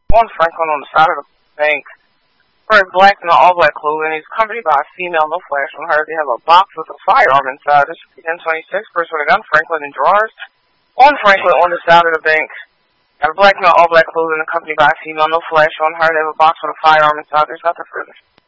On Franklin on the side of the bank. Wearing black and all black clothing. He's accompanied by a female, no flash on her. They have a box with a firearm inside. This should be 1026. Person with a gun, Franklin in drawers. On Franklin on the side of the bank. Got a black male, all black clothing, accompanied by a female, no flash on her. They have a box with a firearm inside. There's nothing further.